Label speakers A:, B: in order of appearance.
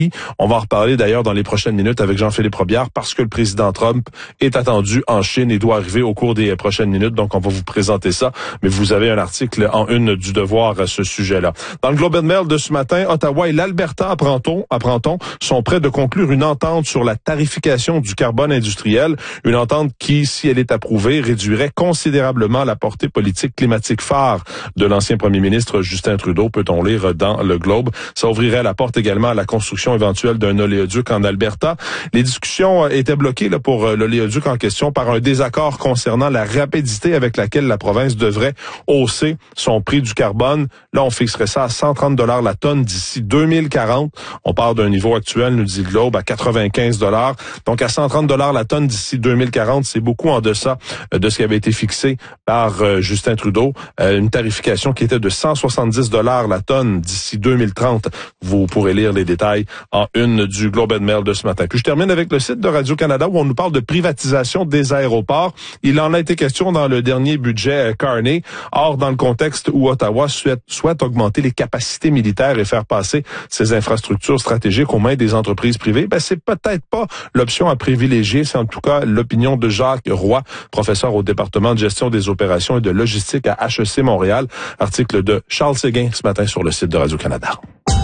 A: On va en reparler d'ailleurs dans les prochaines minutes avec Jean-Philippe Robillard parce que le président Trump est attendu en Chine et doit arriver au cours des prochaines minutes. Donc, on va vous présenter ça. Mais vous avez un article en une du Devoir à ce sujet-là. Dans le Globe and Mail de ce matin, Ottawa et l'Alberta, apprend-on, sont prêts de conclure une entente sur la tarification du carbone industriel. Une entente qui, si elle est approuvée, réduirait considérablement la portée politique climatique phare de l'ancien premier ministre Justin Trudeau, peut-on lire dans le Globe. Ça ouvrirait la porte également à la construction éventuelle d'un oléoduc en Alberta. Les discussions étaient bloquées là, pour l'oléoduc en question par un désaccord concernant la rapidité avec laquelle la province devrait hausser son prix du carbone. Là, on fixerait ça à 130 $ la tonne d'ici 2040. On part d'un niveau actuel, nous dit le Globe, à 95 $. Donc, à 130 $ la tonne d'ici 2040, c'est beaucoup en deçà de ce qui avait été fixé par Justin Trudeau. Une tarification qui était de 170 $ la tonne d'ici 2030. Vous pourrez lire les détails en une du Globe and Mail de ce matin. Puis je termine avec le site de Radio-Canada où on nous parle de privatisation des aéroports. Il en a été question dans le dernier budget Carney. Or, dans le contexte où Ottawa souhaite augmenter les capacités militaires et faire passer ses infrastructures stratégiques aux mains des entreprises privées, c'est peut-être pas l'option à privilégier. C'est en tout cas l'opinion de Jacques Roy, professeur au département de gestion des opérations et de logistique à HEC Montréal. Article de Charles Séguin ce matin sur le site de Radio-Canada.